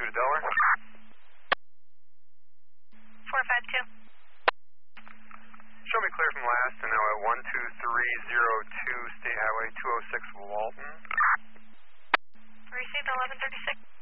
to Delaware. 452. Show me clear from last, and now at 12302 State Highway 206 Walton. Received 1136.